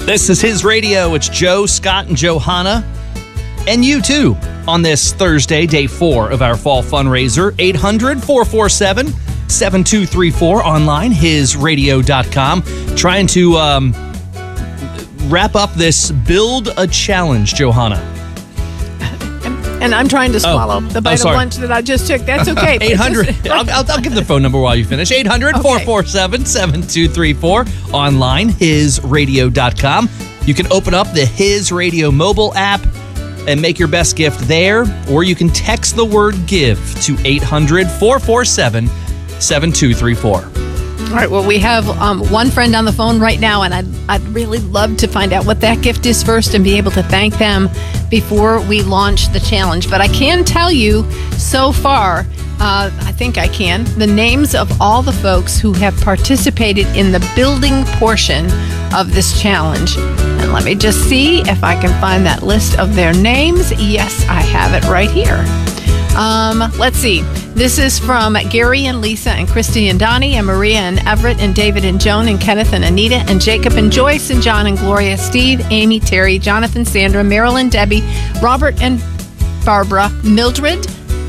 This is His Radio. It's Joe, Scott, and Johanna. And you too on this Thursday, day 4 of our fall fundraiser. 800-447-7234 online, hisradio.com. Trying to wrap up this Build a Challenge, Johanna. And I'm trying to swallow the bite of lunch that I just took. That's okay. 800. I'll give the phone number while you finish. 800-447-7234. Online, hisradio.com. You can open up the His Radio mobile app and make your best gift there, or you can text the word GIVE to 800-447-7234. All right, well, we have one friend on the phone right now, and I'd really love to find out what that gift is first and be able to thank them before we launch the challenge. But I can tell you so far, I think I can, the names of all the folks who have participated in the building portion of this challenge. And let me just see if I can find that list of their names. Yes, I have it right here. Let's see. This is from Gary and Lisa and Christy and Donnie and Maria and Everett and David and Joan and Kenneth and Anita and Jacob and Joyce and John and Gloria, Steve, Amy, Terry, Jonathan, Sandra, Marilyn, Debbie, Robert and Barbara, Mildred.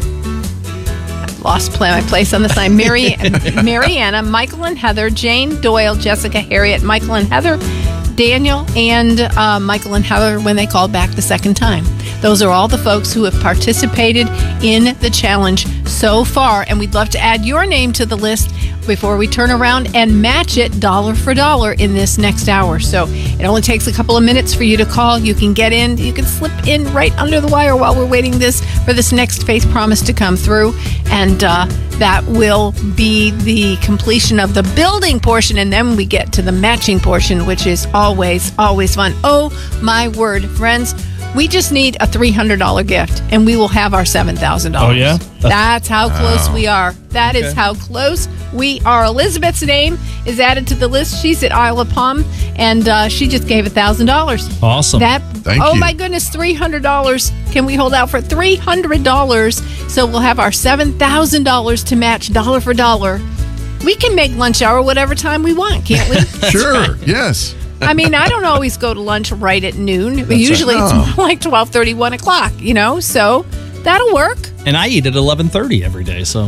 I've lost my place on the sign. Mariana, Michael and Heather, Jane, Doyle, Jessica, Harriet, Michael and Heather, Daniel, and Michael and Heather when they called back the second time. Those are all the folks who have participated in the challenge so far, and we'd love to add your name to the list before we turn around and match it dollar for dollar in this next hour. So it only takes a couple of minutes for you to call. You can get in. You can slip in right under the wire while we're waiting for this next faith promise to come through, and that will be the completion of the building portion, and then we get to the matching portion, which is always, always fun. Oh, my word, friends. We just need a $300 gift, and we will have our $7,000. Oh, yeah? That's how close we are. That is how close we are. Elizabeth's name is added to the list. She's at Isle of Palm, and she just gave $1,000. Awesome. Thank you. My goodness, $300. Can we hold out for $300? So we'll have our $7,000 to match dollar for dollar. We can make lunch hour whatever time we want, can't we? Sure, yes. I mean, I don't always go to lunch right at noon. Usually it's more like 12:30, 1 o'clock, so that'll work. And I eat at 11:30 every day, so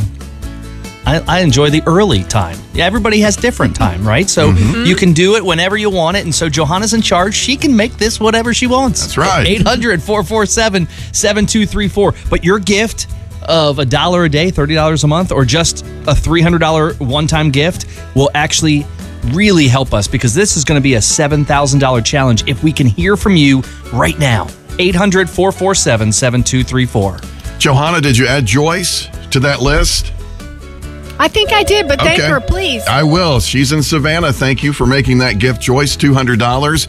I enjoy the early time. Yeah, everybody has different time, right? So you can do it whenever you want it, and so Johanna's in charge. She can make this whatever she wants. That's right. 800-447-7234. But your gift of $1 a day, $30 a month, or just a $300 one-time gift will actually really help us, because this is going to be a $7,000 challenge if we can hear from you right now. 800-447-7234. Johanna, did you add Joyce to that list? I think I did, but thank her, please. I will. She's in Savannah. Thank you for making that gift, Joyce. $200.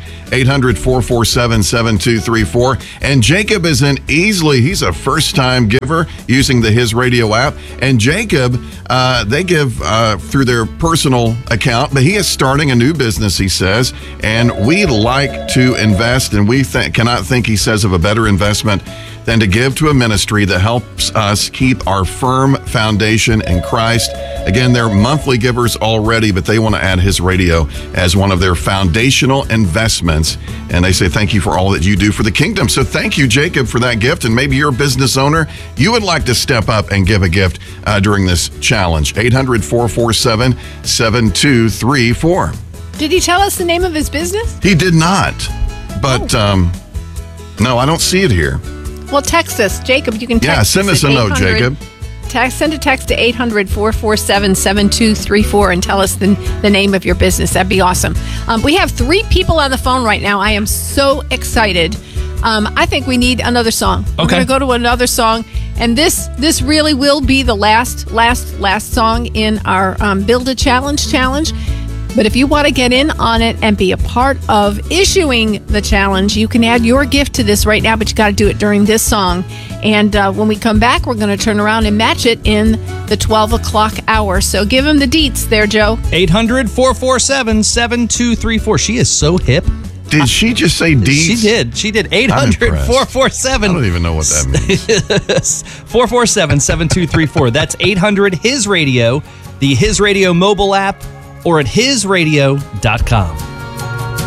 800-447-7234. And Jacob is in Easley. He's a first-time giver using the His Radio app. And Jacob, they give through their personal account, but he is starting a new business, he says. And we like to invest, and we cannot think, he says, of a better investment than to give to a ministry that helps us keep our firm foundation in Christ. Again, they're monthly givers already, but they want to add His Radio as one of their foundational investments. And they say thank you for all that you do for the kingdom. So thank you, Jacob, for that gift. And maybe you're a business owner. You would like to step up and give a gift during this challenge. 800-447-7234. Did he tell us the name of his business? He did not. But no, I don't see it here. Well, text us. Jacob, you can text us. Yeah, send us a note, Jacob. Send a text to 800-447-7234 and tell us the name of your business. That'd be awesome. We have 3 people on the phone right now. I am so excited. I think we need another song. We're going to go to another song. And this really will be the last song in our Build a Challenge. But if you want to get in on it and be a part of issuing the challenge, you can add your gift to this right now, but you got to do it during this song. And when we come back, we're going to turn around and match it in the 12 o'clock hour. So give him the deets there, Joe. 800-447-7234. She is so hip. Did she just say deets? She did. 800-447. I don't even know what that means. 447-7234. That's 800 His Radio, the His Radio mobile app, or at hisradio.com.